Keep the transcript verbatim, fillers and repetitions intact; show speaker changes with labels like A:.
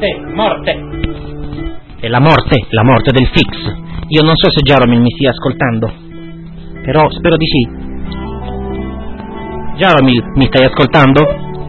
A: morte, morte.
B: È la morte, la morte del Fix. Io non so se Jaromil mi stia ascoltando, però spero di sì. Jaromil, mi stai ascoltando?